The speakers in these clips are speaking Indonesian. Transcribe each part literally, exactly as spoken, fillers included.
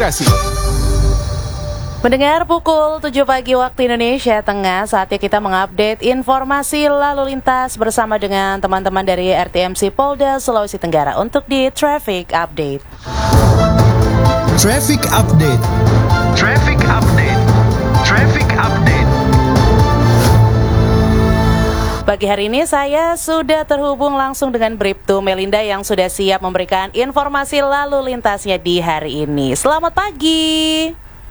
Terinspirasi. Mendengar pukul tujuh pagi waktu Indonesia Tengah, saatnya kita mengupdate informasi lalu lintas bersama dengan teman-teman dari R T M C Polda Sulawesi Tenggara untuk di Traffic Update. Traffic Update. Traffic Update. Traffic Update. Pagi hari ini saya sudah terhubung langsung dengan Bribtu Melinda yang sudah siap memberikan informasi lalu lintasnya di hari ini. Selamat pagi.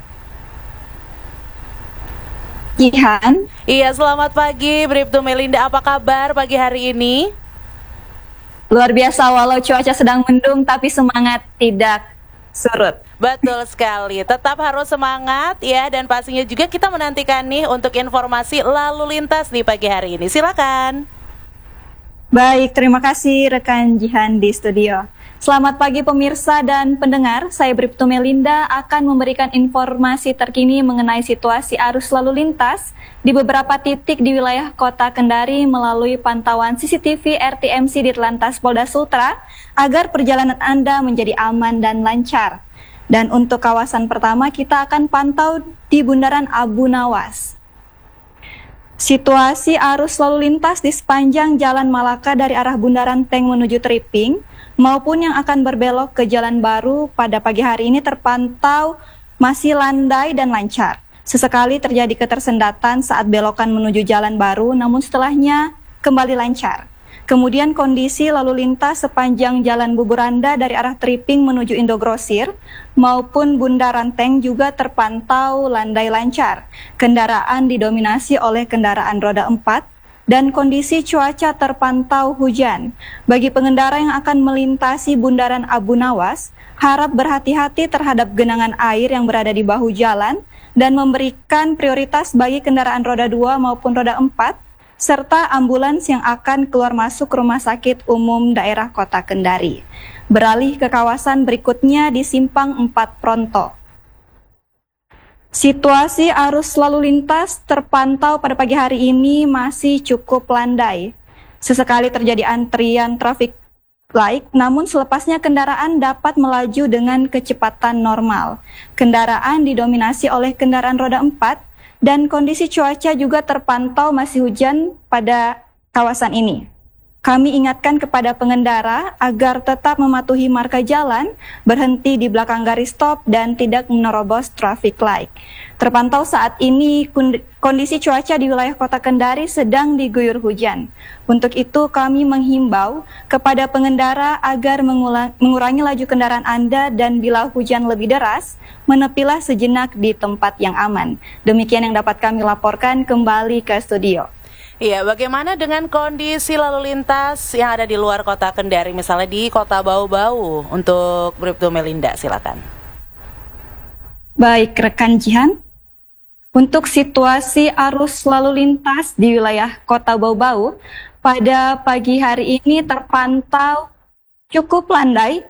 Jihan. Iya, selamat pagi Bribtu Melinda. Apa kabar pagi hari ini? Luar biasa, walau cuaca sedang mendung tapi semangat tidak surut. Betul sekali, tetap harus semangat ya, dan pastinya juga kita menantikan nih untuk informasi lalu lintas di pagi hari ini. Silakan. Baik, terima kasih rekan Jihan di studio. Selamat pagi pemirsa dan pendengar, saya Bribtu Melinda akan memberikan informasi terkini mengenai situasi arus lalu lintas di beberapa titik di wilayah Kota Kendari melalui pantauan C C T V R T M C di Telantas Polda Sultra agar perjalanan Anda menjadi aman dan lancar. Dan untuk kawasan pertama kita akan pantau di Bundaran Abu Nawas. Situasi arus lalu lintas di sepanjang Jalan Malaka dari arah Bundaran Tank menuju Triping maupun yang akan berbelok ke Jalan Baru pada pagi hari ini terpantau masih landai dan lancar. Sesekali terjadi ketersendatan saat belokan menuju Jalan Baru, namun setelahnya kembali lancar. Kemudian kondisi lalu lintas sepanjang Jalan Buburanda dari arah Triping menuju Indogrosir maupun Bundaran Tank juga terpantau landai lancar. Kendaraan didominasi oleh kendaraan roda empat dan kondisi cuaca terpantau hujan. Bagi pengendara yang akan melintasi Bundaran Abu Nawas, harap berhati-hati terhadap genangan air yang berada di bahu jalan dan memberikan prioritas bagi kendaraan roda dua maupun roda empat serta ambulans yang akan keluar masuk rumah sakit umum daerah Kota Kendari. Beralih ke kawasan berikutnya di Simpang empat Pronto. Situasi arus lalu lintas terpantau pada pagi hari ini masih cukup landai. Sesekali terjadi antrian traffic light, namun selepasnya kendaraan dapat melaju dengan kecepatan normal. Kendaraan didominasi oleh kendaraan roda empat dan kondisi cuaca juga terpantau masih hujan pada kawasan ini. Kami ingatkan kepada pengendara agar tetap mematuhi marka jalan, berhenti di belakang garis stop, dan tidak menerobos traffic light. Terpantau saat ini kondisi cuaca di wilayah Kota Kendari sedang diguyur hujan. Untuk itu kami menghimbau kepada pengendara agar mengulang, mengurangi laju kendaraan Anda dan bila hujan lebih deras, menepilah sejenak di tempat yang aman. Demikian yang dapat kami laporkan, kembali ke studio. Iya, bagaimana dengan kondisi lalu lintas yang ada di luar Kota Kendari, misalnya di Kota Bau-Bau, untuk Bribtu Melinda, silakan. Baik, rekan Jihan. Untuk situasi arus lalu lintas di wilayah Kota Bau-Bau, pada pagi hari ini terpantau cukup landai.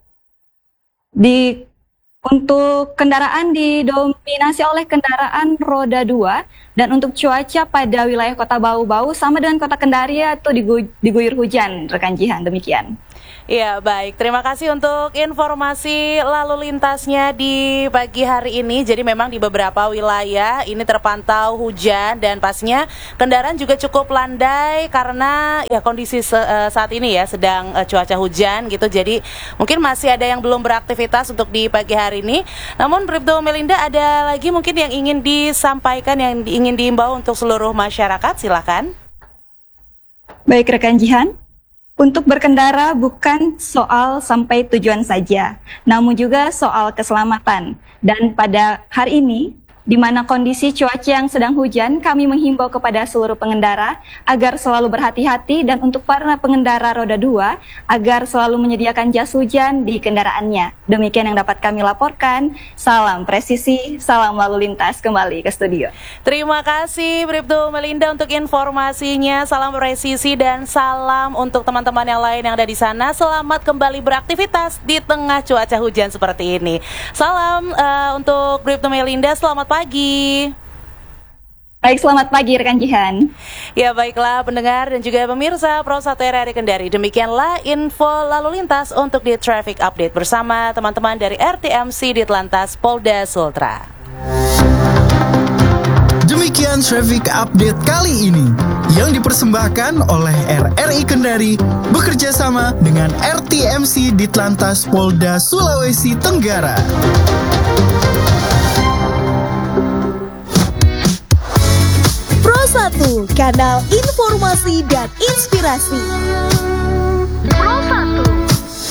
Di Untuk kendaraan didominasi oleh kendaraan roda dua, dan untuk cuaca pada wilayah Kota Bau-Bau sama dengan Kota Kendari atau digu- diguyur hujan, rekan Jihan, demikian. Ya, baik. Terima kasih untuk informasi lalu lintasnya di pagi hari ini. Jadi memang di beberapa wilayah ini terpantau hujan dan pastinya kendaraan juga cukup landai karena ya kondisi se- uh, saat ini ya sedang uh, cuaca hujan gitu. Jadi mungkin masih ada yang belum beraktivitas untuk di pagi hari ini. Namun Bribtu Melinda, ada lagi mungkin yang ingin disampaikan, yang ingin diimbau untuk seluruh masyarakat, silakan. Baik, rekan Jihan. Untuk berkendara bukan soal sampai tujuan saja, namun juga soal keselamatan. Dan pada hari ini, di mana kondisi cuaca yang sedang hujan, kami menghimbau kepada seluruh pengendara agar selalu berhati-hati, dan untuk para pengendara roda dua agar selalu menyediakan jas hujan di kendaraannya. Demikian yang dapat kami laporkan. Salam presisi, salam lalu lintas, kembali ke studio. Terima kasih Bribtu Melinda untuk informasinya. Salam presisi dan salam untuk teman-teman yang lain yang ada di sana. Selamat kembali beraktivitas di tengah cuaca hujan seperti ini. Salam uh, untuk Bribtu Melinda, selamat pagi. Baik, selamat pagi rekan Jihan. Ya baiklah pendengar dan juga pemirsa Pro satu R R I Kendari. Demikianlah info lalu lintas untuk di Traffic Update bersama teman-teman dari R T M C Ditlantas Polda Sultra. Demikian Traffic Update kali ini yang dipersembahkan oleh R R I Kendari bekerja sama dengan R T M C Ditlantas Polda Sulawesi Tenggara. Pro satu, kanal informasi dan inspirasi.